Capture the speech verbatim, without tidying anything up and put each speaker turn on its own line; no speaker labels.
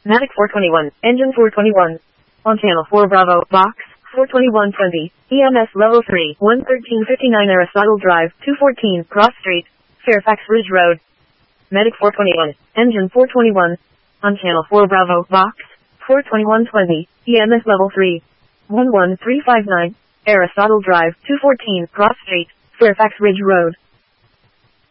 Matic four twenty-one, engine four twenty-one. On channel four Bravo, box, four twenty-one twenty, E M S level three, one thirteen fifty-nine Aristotle Drive, two fourteen, Cross Street, Fairfax Ridge Road. Medic four twenty-one, engine four twenty-one. On channel four Bravo, box, four twenty-one twenty, E M S level three, one one three five nine, Aristotle Drive, two fourteen, Cross Street, Fairfax Ridge Road.